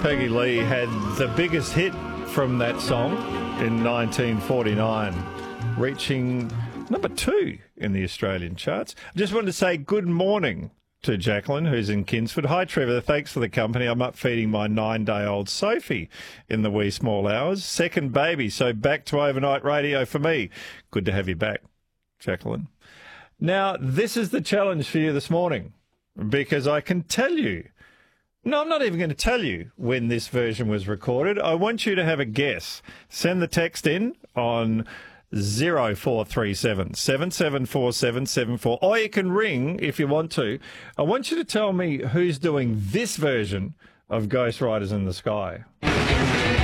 Peggy Lee had the biggest hit from that song in 1949, reaching number 2 in the Australian charts. I just wanted to say good morning to Jacqueline, who's in Kingsford. Hi, Trevor. Thanks for the company. I'm up feeding my 9-day-old Sophie in the wee small hours. Second baby, so back to overnight radio for me. Good to have you back, Jacqueline. Now, this is the challenge for you this morning, because I can tell you, no, I'm not even going to tell you when this version was recorded. I want you to have a guess. Send the text in on 0437 774 774, or you can ring if you want to. I want you to tell me who's doing this version of Ghost Riders in the Sky.